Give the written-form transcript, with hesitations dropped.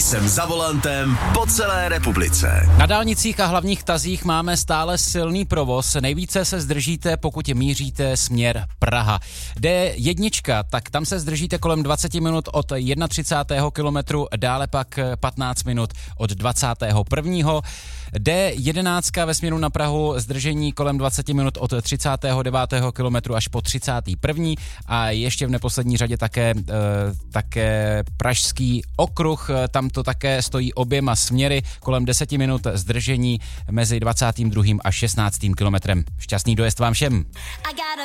Jsem za volantem po celé republice. Na dálnicích a hlavních tazích máme stále silný provoz. Nejvíce se zdržíte, pokud míříte směr Praha. D1, tak tam se zdržíte kolem 20 minut od 31. kilometru, dále pak 15 minut od 21. D11 ve směru na Prahu zdržení kolem 20 minut od 39. kilometru až po 31. A ještě v neposlední řadě také Pražský okruh, tam to také stojí oběma směry, kolem 10 minut zdržení mezi 22. a 16. kilometrem. Šťastný dojezd vám všem.